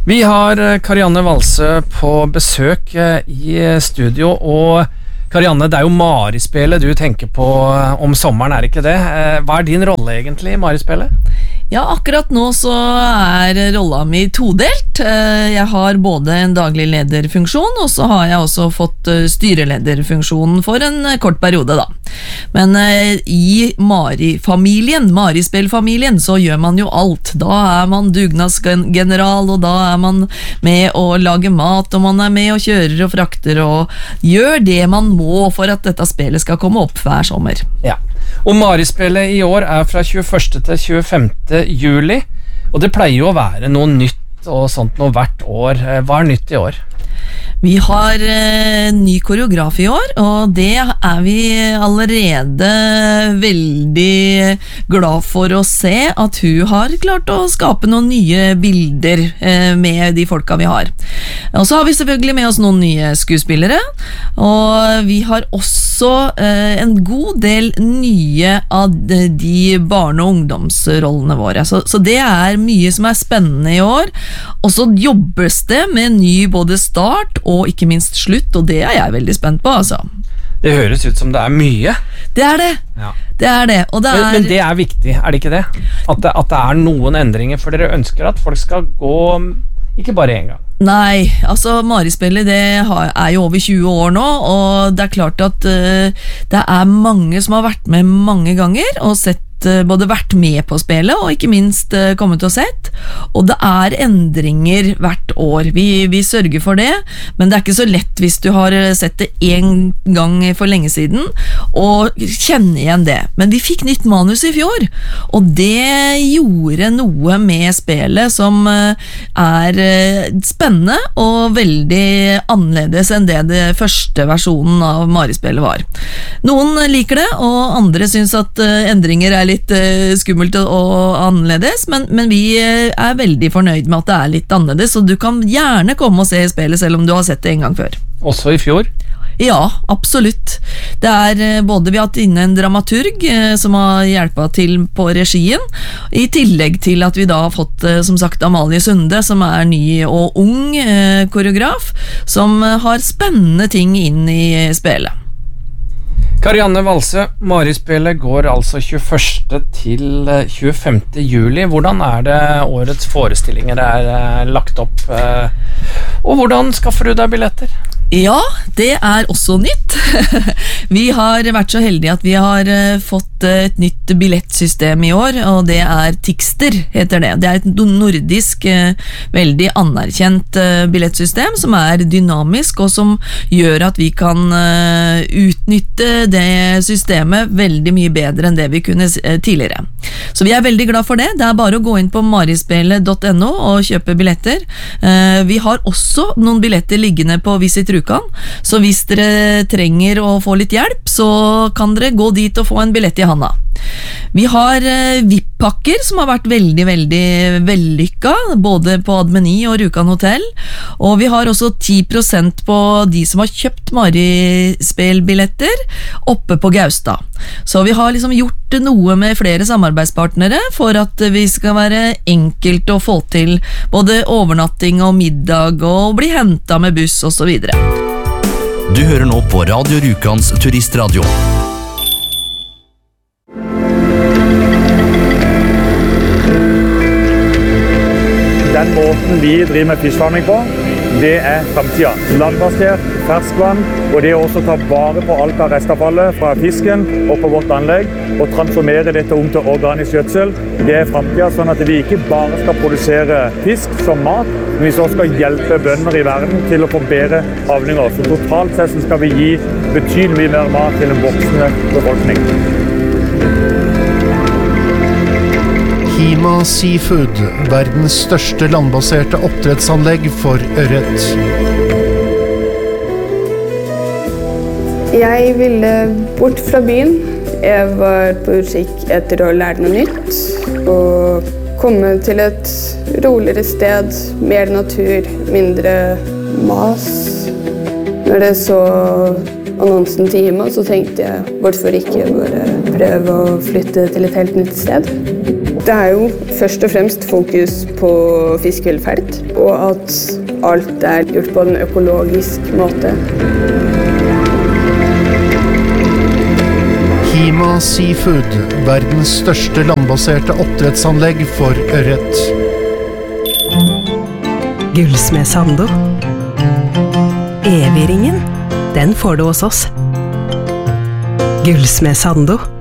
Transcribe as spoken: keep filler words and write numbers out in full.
Vi har Karianne Valsø på besøk i studio, og Karianne, det er jo Marispillet du tenker på om sommeren, er ikke det? Hva er din rolle egentlig i Marispillet? Ja, akkurat nå så er rolla mi todelt. Jeg har både en daglig lederfunksjon, og så har jeg også fått styrelederfunksjonen for en kort periode da. Men i Mari-familien, Marispill-familien, så gjør man jo alt. Da er man dugnadsgeneral, og da er man med å lage mat, og man er med og kjører og frakter, og gjør det man må for at dette spillet skal komme opp hver sommer. Ja, og Marispillet i år er fra tjueförste til tjuefemte juli, og det pleier jo å være noe nytt og sånt noe hvert år. Hva er nytt i år? Vi har eh, ny koreograf i år, og det er vi allerede veldig glad for å se, at hun har klart å skape noen nye bilder eh, med de folka vi har. Og så har vi selvfølgelig med oss noen nye skuespillere, og vi har også eh, en god del nye av de barne- og ungdomsrollene våre. Så, så det er mye som er spennende i år, og så jobbes det med ny både start og ikke minst slutt, og det er jeg veldig spent på, altså. Det høres ut som det er mye. Det er det. Ja. Det er det. Og det er... Men, men det er viktig, er det ikke det? At, det? at det er noen endringer, for dere ønsker at folk skal gå ikke bare en gang. Nei, altså Marispillet det er jo over tjue år nå, og det er klart at uh, det er mange som har vært med mange ganger og sett både vært med på spillet og ikke minst uh, kommet og sett, og det er endringer hvert år. Vi, vi sørger for det, men det er ikke så lett hvis du har sett det en gang for lenge siden og kjenne igjen det. Men vi fikk nytt manus i fjor, og det gjorde noe med spillet som uh, er uh, spennende og veldig annerledes enn det det første versjonen av Marispillet var. Noen liker det, og andre synes at uh, endringer er litt litt uh, skummelt og, og annerledes, men, men vi uh, er veldig fornøyd med at det er litt annerledes, så du kan gjerne komme og se spillet selv om du har sett det en gang før. Også i fjor? Ja, absolutt. Det er uh, både vi har hatt inne en dramaturg uh, som har hjulpet til på regien, i tillegg til at vi da har fått uh, som sagt Amalie Sunde, som er ny og ung uh, koreograf, som uh, har spennende ting inn i uh, spillet. Karianne Valsø, Marispillet går altså tjueförste til tjuefemte juli. Hvordan er det årets forestillinger er lagt opp? Og hvordan skaffer du deg billetter? Ja, det er også nytt. Vi har vært så heldige at vi har fått et nytt billettsystem i år, og det er Tixter, heter det. Det er et nordisk, veldig anerkjent billettsystem som er dynamisk, og som gjør at vi kan utnytte det systemet veldig mye bedre enn det vi kunne tidligere. Så vi er veldig glad for det. Det er bare å gå inn på marispillet punktum no og kjøpe billetter. Vi har også noen billetter liggende på Visit Rjukan, så hvis dere trenger å få litt hjelp, så kan dere gå dit og få en billett i handa. Vi har V I P-pakker som har vært veldig, veldig vellykka, både på Admeny og Rjukan Hotel, og vi har også ti prosent på de som har kjøpt Marispill-billetter oppe på Gaustad. Så vi har liksom gjort noe med flere samarbeidspartnere for at vi skal være enkelt å få til både overnatting og middag og bli hentet med buss og så videre. Du hører nå på Radio Rjukans turistradio. Den måten vi driver med fiskfarming på, det er fremtiden. Landbasert, ferskvann, og det å også ta vare på alt av restavfallet fra fisken og på vårt anlegg, og transformere dette om til organisk gjødsel, det er fremtiden, sånn at vi ikke bare skal produsere fisk som mat, men vi også skal hjelpe bønder i verden til å få bedre avlinger. Så totalt sett skal vi gi betydelig mer mat til en voksende befolkning. Hima Seafood, verdens største landbaserte oppdrettsanlegg for ørret. Jeg ville bort fra byen. Jeg var på utkikk etter å lære noe nytt og komme til et roligere sted, mer natur, mindre mas. Når jeg så annonsen til Hima, så tenkte jeg hvorfor ikke bare prøve å flytte til et helt nytt sted. Det er jo først og fremst fokus på fiskevelferd, og at alt er gjort på en økologisk måte. Hima Seafood, verdens største landbaserte oppdrettsanlegg for ørret. Gullsmed Sando. Evigringen, den får du hos oss. Gullsmed Sando.